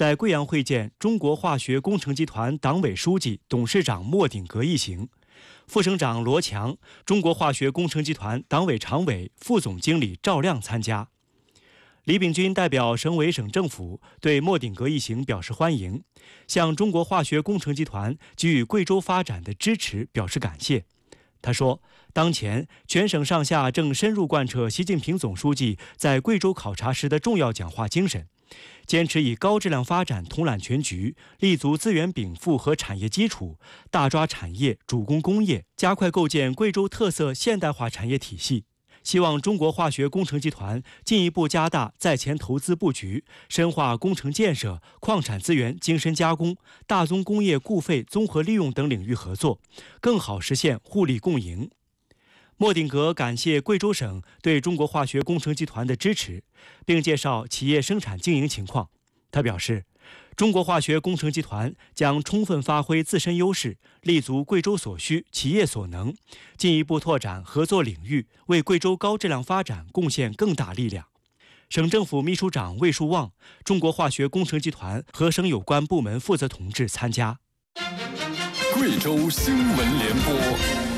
在贵阳会见中国化学工程集团党委书记、董事长莫鼎革一行，副省长罗强、中国化学工程集团党委常委、副总经理赵亮参加。李秉钧代表省委省政府对莫鼎革一行表示欢迎，向中国化学工程集团给予贵州发展的支持表示感谢。他说，当前全省上下正深入贯彻习近平总书记在贵州考察时的重要讲话精神，坚持以高质量发展统揽全局，立足资源禀赋和产业基础，大抓产业、主攻工业，加快构建贵州特色现代化产业体系。希望中国化学工程集团进一步加大在前投资布局，深化工程建设、矿产资源精深加工、大宗工业固废综合利用等领域合作，更好实现互利共赢。莫鼎革感谢贵州省对中国化学工程集团的支持，并介绍企业生产经营情况。他表示，中国化学工程集团将充分发挥自身优势，立足贵州所需、企业所能，进一步拓展合作领域，为贵州高质量发展贡献更大力量。省政府秘书长魏树旺、中国化学工程集团和省有关部门负责同志参加。 贵州新闻联播。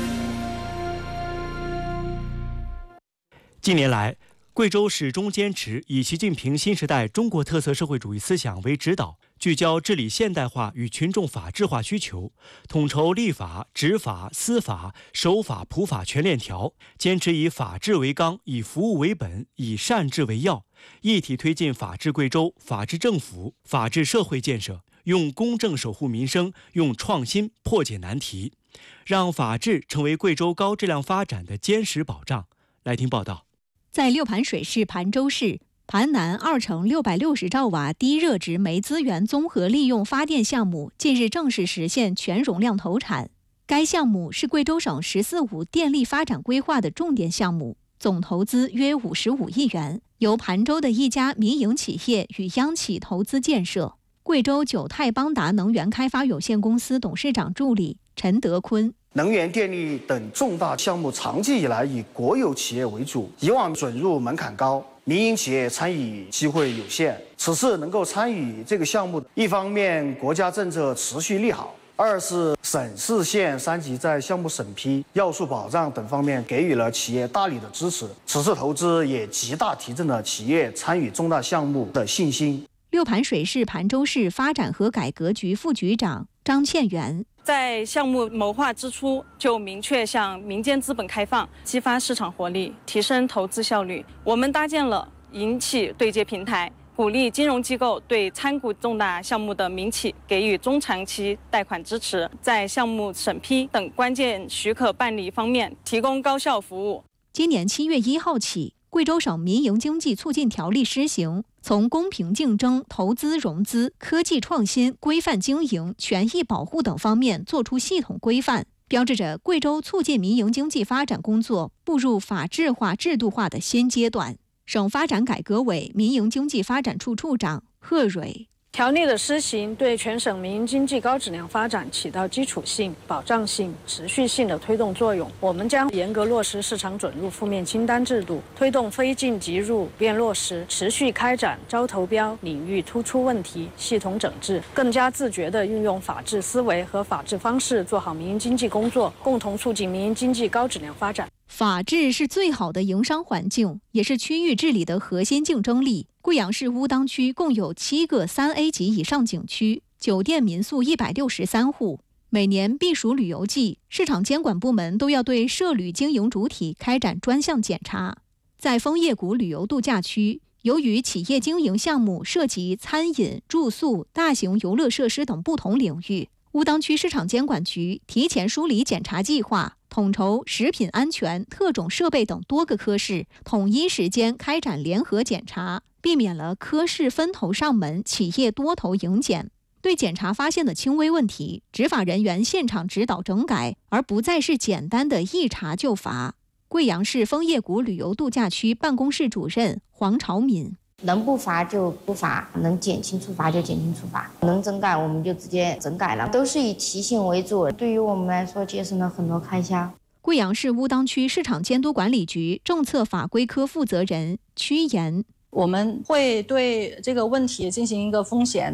近年来，贵州始终坚持以习近平新时代中国特色社会主义思想为指导，聚焦治理现代化与群众法治化需求，统筹立法、执法、司法、守法、普法全链条，坚持以法治为纲、以服务为本、以善治为要，一体推进法治贵州、法治政府、法治社会建设，用公正守护民生，用创新破解难题，让法治成为贵州高质量发展的坚实保障。来听报道。 在六盘水市盘州市，盘南2乘660兆瓦低热值煤资源综合利用发电项目近日正式实现全容量投产。该项目是贵州省“十四五”电力发展规划的重点项目，总投资约55亿元，由盘州的一家民营企业与央企投资建设。贵州九泰邦达能源开发有限公司董事长助理陈德坤。 能源、电力等重大项目长期以来以国有企业为主，以往准入门槛高，民营企业参与机会有限。此次能够参与这个项目，一方面国家政策持续利好，二是省市县3级在项目审批、要素保障等方面给予了企业大力的支持。此次投资也极大提振了企业参与重大项目的信心。 六盘水市盘州市发展和改革局副局长张倩元。 在项目谋划之初，就明确向民间资本开放，激发市场活力，提升投资效率。我们搭建了银企对接平台，鼓励金融机构对参股重大项目的民企给予中长期贷款支持，在项目审批等关键许可办理方面提供高效服务。 今年7月1号起，贵州省民营经济促进条例施行，从公平竞争、投资融资、科技创新、规范经营、权益保护等方面作出系统规范，标志着贵州促进民营经济发展工作步入法治化、制度化的新阶段。省发展改革委民营经济发展处处长贺蕊。 条例的施行对全省民营经济高质量发展起到基础性、保障性、持续性的推动作用。我们将严格落实市场准入负面清单制度，推动非进即入便落实，持续开展招投标领域突出问题系统整治，更加自觉地运用法治思维和法治方式做好民营经济工作，共同促进民营经济高质量发展。 法治是最好的营商环境，也是区域治理的核心竞争力。贵阳市乌当区共有7个3A 级以上景区，酒店民宿163户。每年避暑旅游季，市场监管部门都要对涉旅经营主体开展专项检查。在枫叶谷旅游度假区，由于企业经营项目涉及餐饮、住宿、大型游乐设施等不同领域，乌当区市场监管局提前梳理检查计划，统筹食品安全、特种设备等多个科室，统一时间开展联合检查，避免了科室分头上门、企业多头迎检。对检查发现的轻微问题，执法人员现场指导整改，而不再是简单的一查就罚。贵阳市枫叶谷旅游度假区办公室主任黄朝敏。 能不罚就不罚，能减轻处罚就减轻处罚，能整改我们就直接整改了，都是以提醒为主，对于我们来说节省了很多开销。 贵阳市乌当区市场监督管理局政策法规科负责人曲岩。 我们会对这个问题进行一个风险